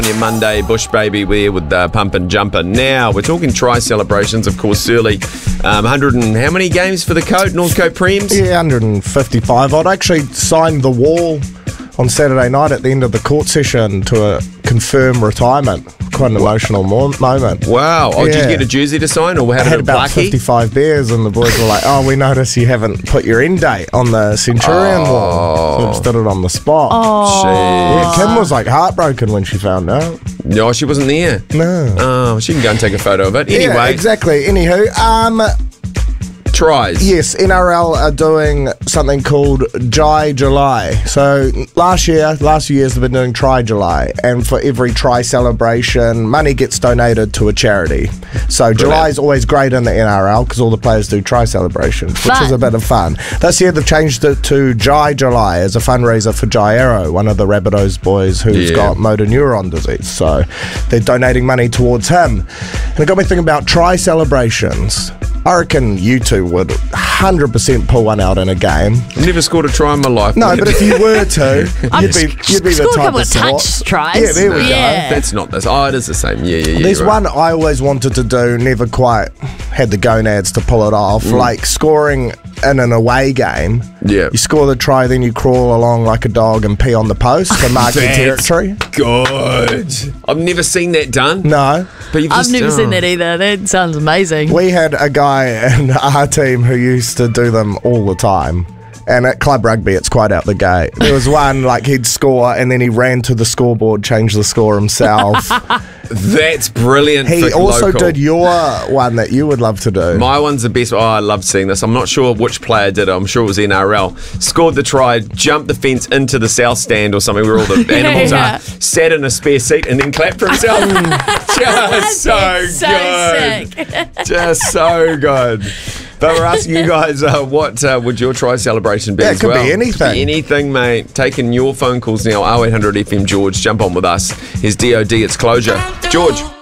Your Monday Bush Baby there with Pump and Jumper. Now, we're talking try celebrations, of course, Surly. 100 and how many games for the Coat, North Coat Prems? Yeah, 155. I'd actually signed the wall on Saturday night at the end of the court session to confirm retirement. Quite an emotional moment. Wow. Oh, Yeah. did you get a jersey to sign, or I had had it a about plucky? 55 beers, and the boys were like, "Oh, we noticed you haven't put your end date on the Centurion wall." So we just did it on the spot. Yeah, Kim was like heartbroken when she found out. No, she wasn't there. No. Oh, she can go and take a photo of it. Anyway, Yeah, exactly. Anywho, tries. yes, NRL are doing something called Jai July. So last few years they've been doing Try July, and for every try celebration, money gets donated to a charity. So July is always great in the NRL because all the players do try celebrations, which is a bit of fun. This year they've changed it to Jai July as a fundraiser for Jai Arrow, one of the Rabbitohs boys who's got motor neuron disease. So they're donating money towards him. And it got me thinking about try celebrations. I reckon you two would 100% pull one out in a game. I've never scored a try in my life. No, but if you were to, you'd be the scored a type couple of of sort. touch tries. Yeah, there we go. That's not this. Oh, it is the same. Yeah. There's you're right. one I always wanted to do, never quite had the gonads to pull it off, like scoring in an away game. Yeah. You score the try, then you crawl along like a dog and pee on the post to mark your That's territory. Good. I've never seen that done. No. But you've I've just, never seen that either. That sounds amazing. We had a guy in our team who used to do them all the time. And at club rugby, it's quite out the gate. There was one, like, he'd score and then he ran to the scoreboard, changed the score himself. That's brilliant. He for also local. did your one that you would love to do. My one's the best. Oh, I love seeing this. I'm not sure which player did it. I'm sure it was NRL. Scored the try, jumped the fence into the south stand or something where all the animals Yeah. are, sat in a spare seat and then clapped for himself. Just so good. Sick. Just so good. But we're asking you guys, what would your try celebration be Yeah, it as could be well? anything. Anything, mate. Taking your phone calls now. 0800 FM George. Jump on with us. Here's DOD. It's Closure. George.